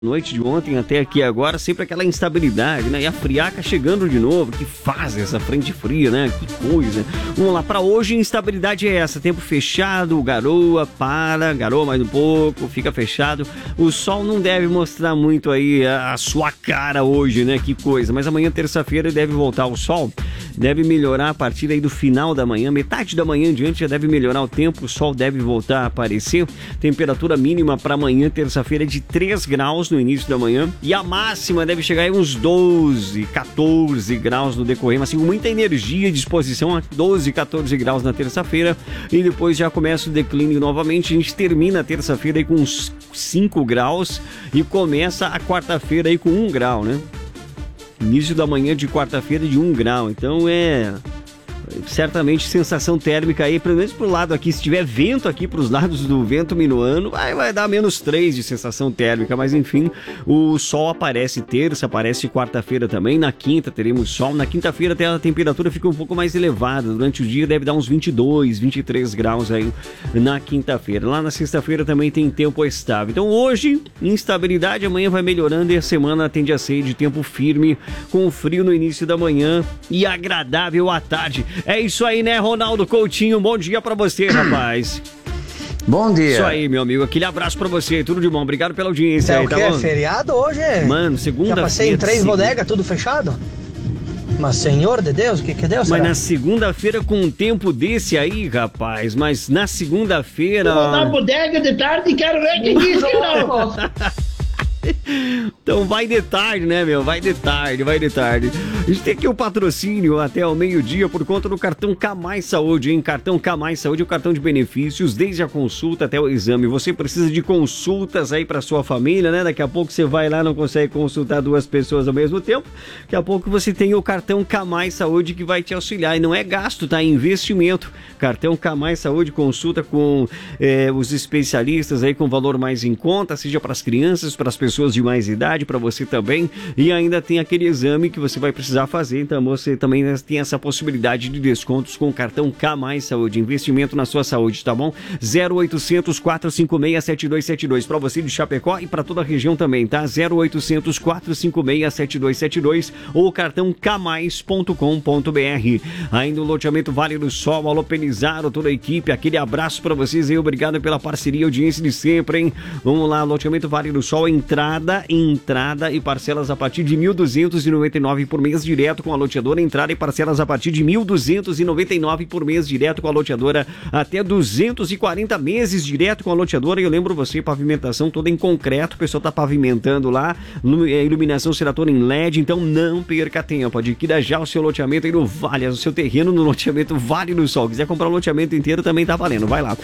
Noite de ontem até aqui agora, sempre aquela instabilidade, né? E a friaca chegando de novo, que faz essa frente fria, né? Que coisa. Vamos lá, pra hoje a instabilidade é essa, tempo fechado, garoa mais um pouco, fica fechado. O sol não deve mostrar muito aí a sua cara hoje, né? Que coisa. Mas amanhã, terça-feira, deve voltar o sol. Deve melhorar a partir aí do final da manhã, metade da manhã em diante já deve melhorar o tempo, o sol deve voltar a aparecer. Temperatura mínima para amanhã, terça-feira, é de 3 graus no início da manhã e a máxima deve chegar aí uns 12, 14 graus no decorrer, mas assim, com muita energia e disposição a 12, 14 graus na terça-feira e depois já começa o declínio novamente. A gente termina a terça-feira aí com uns 5 graus e começa a quarta-feira aí com 1 grau, né? Início da manhã de quarta-feira de 1 grau, então certamente sensação térmica aí, pelo menos pro lado aqui, se tiver vento aqui pros lados do vento minuano, vai dar -3 de sensação térmica, mas enfim, o sol aparece terça, aparece quarta-feira também, na quinta teremos sol, na quinta-feira até a temperatura fica um pouco mais elevada, durante o dia deve dar uns 22, 23 graus aí na quinta-feira, lá na sexta-feira também tem tempo estável, então hoje, instabilidade, amanhã vai melhorando e a semana tende a ser de tempo firme, com frio no início da manhã e agradável à tarde. É isso aí, né, Ronaldo Coutinho? Bom dia pra você, rapaz. Bom dia. Isso aí, meu amigo. Aquele abraço pra você. Tudo de bom. Obrigado pela audiência aí, tá bom? É feriado hoje? Mano, segunda-feira. Já passei em 3 bodegas, tudo fechado? Mas, Senhor de Deus, o que Deus será? Mas na segunda-feira com um tempo desse aí, rapaz, mas na segunda-feira... Vou na bodega de tarde e quero ver quem disse que não. Então vai de tarde, né, meu? Vai de tarde. A gente tem aqui o patrocínio até o meio-dia por conta do cartão K Mais Saúde, hein? Cartão K Mais Saúde, o cartão de benefícios, desde a consulta até o exame. Você precisa de consultas aí pra sua família, né? Daqui a pouco você vai lá, não consegue consultar 2 pessoas ao mesmo tempo. Daqui a pouco você tem o cartão K Mais Saúde que vai te auxiliar. E não é gasto, tá? É investimento. Cartão K Mais Saúde, consulta com os especialistas aí com valor mais em conta, seja para as crianças, para as pessoas de mais idade, para você também, e ainda tem aquele exame que você vai precisar fazer, então você também tem essa possibilidade de descontos com o cartão K Mais Saúde, investimento na sua saúde, tá bom? 0800 456 7272 para você de Chapecó e para toda a região também, tá? 0800 456 7272 ou cartão kmais.com.br. Ainda o loteamento Vale do Sol, alô Pelizaro, toda a equipe, aquele abraço para vocês aí, obrigado pela parceria, audiência de sempre, hein? Vamos lá, loteamento Vale do Sol, entrada e parcelas a partir de 1.299 por mês direto com a loteadora, entrada e parcelas a partir de 1.299 por mês direto com a loteadora, até 240 meses direto com a loteadora. E eu lembro você, pavimentação toda em concreto, o pessoal tá pavimentando lá, a iluminação será toda em LED, então não perca tempo, adquira já o seu loteamento aí no Vale, o seu terreno no loteamento Vale do Sol. Quiser comprar o loteamento inteiro também tá valendo, vai lá,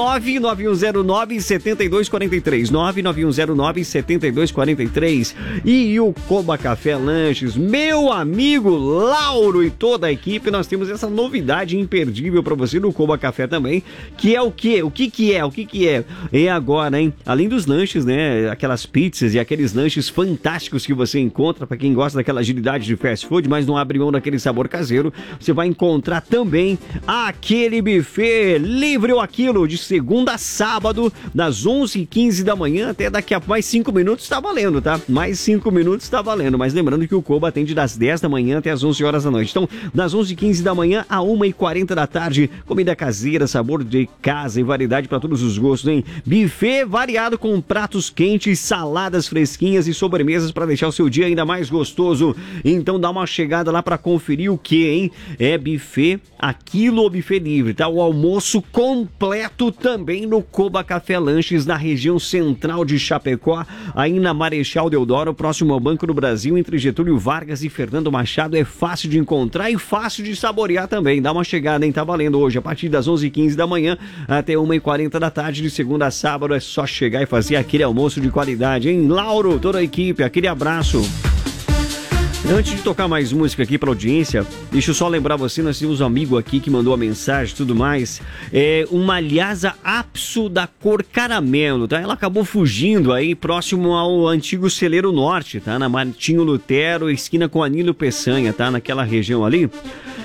99109-7243, 99109-7243. E o Coba Café Lanches, meu amigo Lauro e toda a equipe, nós temos essa novidade imperdível para você no Coba Café também, que é o quê? O que é? É agora, hein? Além dos lanches, né? Aquelas pizzas e aqueles lanches fantásticos que você encontra para quem gosta daquela agilidade de fast food, mas não abre mão daquele sabor caseiro, você vai encontrar também aquele buffet livre ou aquilo de segunda a sábado, das 11h15 da manhã até daqui a mais 5 minutos tá valendo, tá? Mais 5 minutos tá valendo, mas lembrando que o Coba atende das 10 da manhã até as 11 horas da noite. Então, das 11h15 da manhã a 1h40 da tarde, comida caseira, sabor de casa e variedade para todos os gostos, hein? Buffet variado com pratos quentes, saladas fresquinhas e sobremesas para deixar o seu dia ainda mais gostoso. Então, dá uma chegada lá para conferir o que, hein? É buffet aquilo ou buffet livre, tá? O almoço completo também no Coba Café Lanches, na região central de Chapecó, aí na Marechal Deodoro, próximo ao Banco do Brasil, entre Getúlio Vargas e Fernando Machado. É fácil de encontrar e fácil de saborear também. Dá uma chegada, hein? Tá valendo hoje, a partir das 11h15 da manhã até 1h40 da tarde, de segunda a sábado. É só chegar e fazer aquele almoço de qualidade, hein? Lauro, toda a equipe, aquele abraço. Antes de tocar mais música aqui pra audiência, deixa eu só lembrar você, nós temos um amigo aqui que mandou a mensagem e tudo mais, uma Lhasa Apso da cor caramelo, tá? Ela acabou fugindo aí próximo ao antigo Celeiro Norte, tá? Na Martinho Lutero, esquina com Anílio Peçanha, tá? Naquela região ali.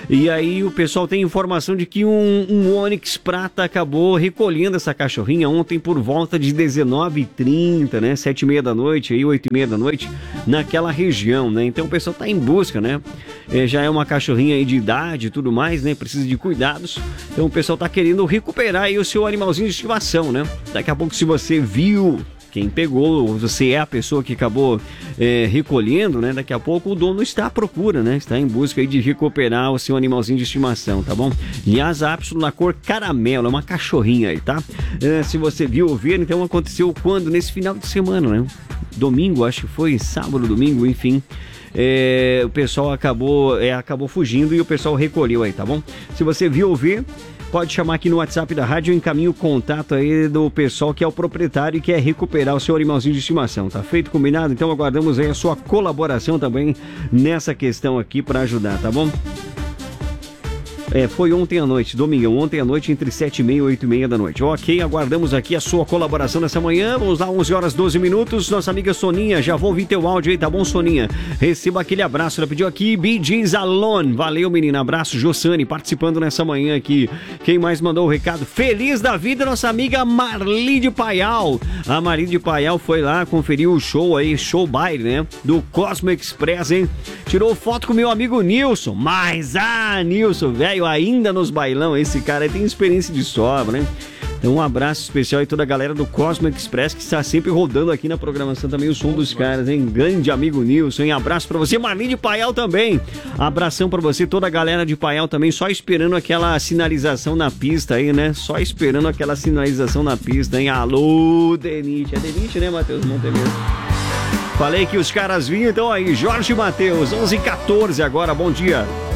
E aí o pessoal tem informação de que um Onix Prata acabou recolhendo essa cachorrinha ontem por volta de 19h30, né? 7h30 da noite, aí 8h30 da noite, naquela região, né? Então o pessoal tá em busca, né? Já é uma cachorrinha aí de idade e tudo mais, né? Precisa de cuidados. Então o pessoal tá querendo recuperar aí o seu animalzinho de estimação, né? Daqui a pouco, se você viu quem pegou, você é a pessoa que acabou recolhendo, né? Daqui a pouco o dono está à procura, né? Está em busca aí de recuperar o seu animalzinho de estimação, tá bom? Lhasa Apso na cor caramelo, é uma cachorrinha aí, tá? Se você viu ou ver, então aconteceu quando? Nesse final de semana, né? Domingo, acho que foi, sábado, domingo, enfim. O pessoal acabou fugindo e o pessoal recolheu aí, tá bom? Se você viu ou ver, pode chamar aqui no WhatsApp da rádio, eu encaminho o contato aí do pessoal que é o proprietário e quer recuperar o seu animalzinho de estimação. Tá feito, combinado? Então aguardamos aí a sua colaboração também nessa questão aqui para ajudar, tá bom? Foi ontem à noite, domingão, ontem à noite, entre 7h30 e 8h30 da noite. Ok, aguardamos aqui a sua colaboração nessa manhã. Vamos lá, 11h12. Nossa amiga Soninha, já vou ouvir teu áudio aí, tá bom, Soninha? Receba aquele abraço, ela pediu aqui, BG's Alone. Valeu, menina, abraço, Jossane, participando nessa manhã aqui. Quem mais mandou o recado? Feliz da vida, nossa amiga Marli de Paial. A Marli de Paial foi lá conferir o show aí, show baile, né? Do Cosmo Express, hein? Tirou foto com meu amigo Nilson. Mas, Nilson, velho, ainda nos bailão, esse cara aí tem experiência de sobra, né? Então um abraço especial aí toda a galera do Cosmo Express que está sempre rodando aqui na programação também o som dos caras, hein? Grande amigo Nilson, hein? Abraço pra você, Marlinho de Paial também. Abração pra você, toda a galera de Paial também, só esperando aquela sinalização na pista aí, né? Só esperando aquela sinalização na pista, hein? Alô, Denite. É Denite, né, Matheus Montenegro? Falei que os caras vinham, então aí, Jorge Matheus, 11h14 agora, bom dia.